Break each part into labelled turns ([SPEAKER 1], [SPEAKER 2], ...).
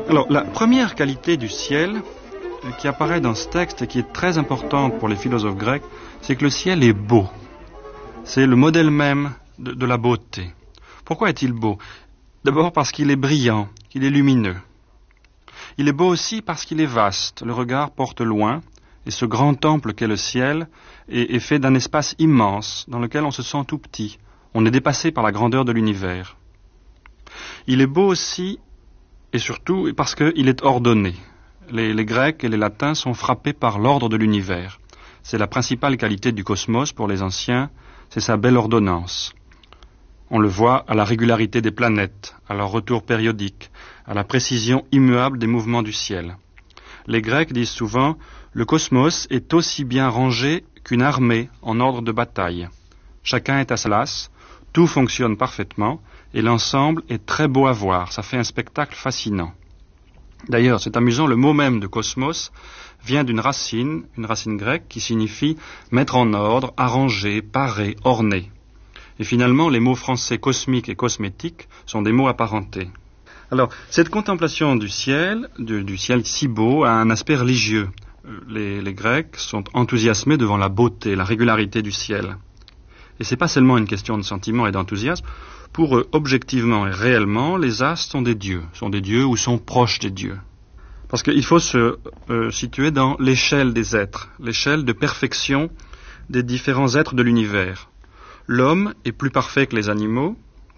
[SPEAKER 1] Alors, la première qualité du ciel qui apparaît dans ce texte et qui est très importante pour les philosophes grecs, c'est que le ciel est beau. C'est le modèle même de la beauté. Pourquoi est-il beau? D'abord parce qu'il est brillant, qu'il est lumineux. Il est beau aussi parce qu'il est vaste, le regard porte loin, et ce grand temple qu'est le ciel est fait d'un espace immense dans lequel on se sent tout petit. On est dépassé par la grandeur de l'univers. Il est beau aussi et surtout parce qu'il est ordonné. Les Grecs et les Latins sont frappés par l'ordre de l'univers. C'est la principale qualité du cosmos pour les anciens, c'est sa belle ordonnance. On le voit à la régularité des planètes, à leur retour périodique, à la précision immuable des mouvements du ciel. Les Grecs disent souvent « Le cosmos est aussi bien rangé qu'une armée en ordre de bataille. Chacun est à sa place, tout fonctionne parfaitement et l'ensemble est très beau à voir, ça fait un spectacle fascinant. » D'ailleurs, c'est amusant, le mot même de cosmos vient d'une racine, une racine grecque qui signifie mettre en ordre, arranger, parer, orner. Et finalement, les mots français cosmique et cosmétique sont des mots apparentés. Alors, cette contemplation du ciel si beau, a un aspect religieux. Les Grecs sont enthousiasmés devant la beauté, la régularité du ciel. Et c'est pas seulement une question de sentiment et d'enthousiasme. Pour eux, objectivement et réellement, les astres sont des dieux ou sont proches des dieux. Parce qu'il faut se situer dans l'échelle des êtres, l'échelle de perfection des différents êtres de l'univers. L'homme est plus parfait que les animaux,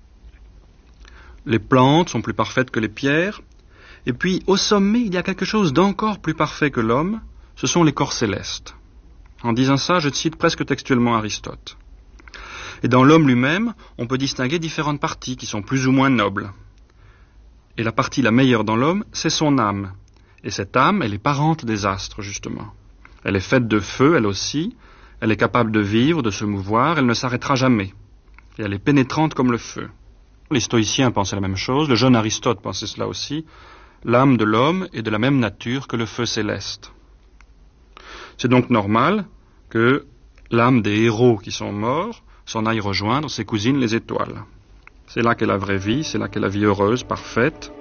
[SPEAKER 1] les plantes sont plus parfaites que les pierres, et puis au sommet, il y a quelque chose d'encore plus parfait que l'homme, ce sont les corps célestes. En disant ça, je cite presque textuellement Aristote. Et dans l'homme lui-même, on peut distinguer différentes parties qui sont plus ou moins nobles. Et la partie la meilleure dans l'homme, c'est son âme. Et cette âme, elle est parente des astres, justement. Elle est faite de feu, elle aussi. Elle est capable de vivre, de se mouvoir, elle ne s'arrêtera jamais. Et elle est pénétrante comme le feu. Les stoïciens pensaient la même chose, le jeune Aristote pensait cela aussi. L'âme de l'homme est de la même nature que le feu céleste. C'est donc normal que l'âme des héros qui sont morts s'en aille rejoindre ses cousines les étoiles. C'est là qu'est la vraie vie, c'est là qu'est la vie heureuse, parfaite.